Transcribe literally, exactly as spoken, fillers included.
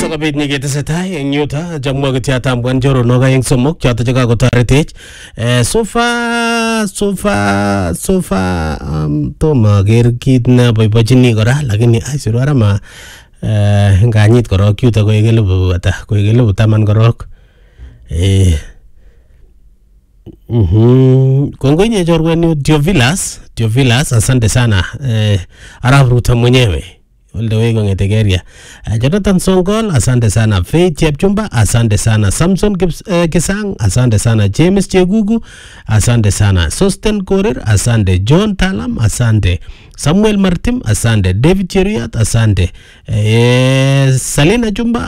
sikobit niketesetai eng yuto chamwa kitiatam Wanjoro noga eng somok choto chekakotoretech. Eh so far so far so far um toma ker kit ne boibochini kora lakini aisiru arama eh nganyit korok yuto koek elebu ata koek elebu taman korok. Eh Mhm kongoi nye chorwenyu Diovilas Diovilas asante sana eh Arab Ruto mwenyewe all the way kongete Keria. Uh, Jonathan Songol asante sana. Faith Chepchumba asante sana. Samson Kips, uh, Kisang asante sana. James Chegugu asante sana. Sosten Korir asante. John Talam asante. Samuel Martim asante. David Cheriat asante. Eh, Salina Chumba